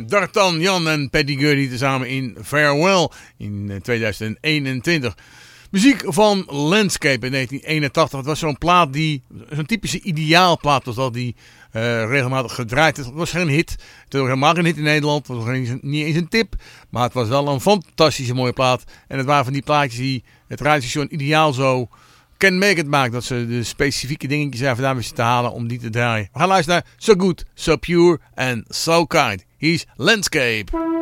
D'Artagnan, Jan en Paddy Gurdy tezamen in Farewell in 2021. Muziek van Landscape in 1981. Het was zo'n plaat zo'n typische ideaalplaat was dat die regelmatig gedraaid is. Het was geen hit. Het was helemaal geen hit in Nederland. Het was niet eens een tip. Maar het was wel een fantastische mooie plaat. En het waren van die plaatjes die het radiostation ideaal zo kenmerkend maakt. Dat ze de specifieke dingetjes er vandaan wisten te halen om die te draaien. We gaan luisteren naar So Good, So Pure and So Kind. Hier is Landscape.